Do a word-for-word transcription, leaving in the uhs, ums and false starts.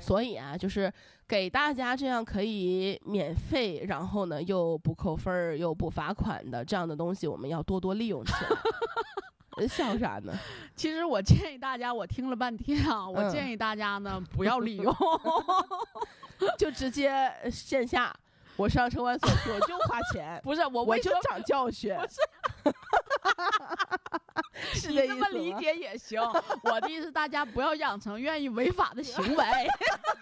所以啊，就是给大家这样可以免费，然后呢又不扣分又不罚款的这样的东西，我们要多多利用起来。笑啥呢？ 其实我建议大家，我听了半天啊，我建议大家呢、嗯、不要利用， 就直接线下。我上城管所去，我就花钱， 不是我我就长教训， 不是，你这么理解也行。我的意思，大家不要养成愿意违法的行为。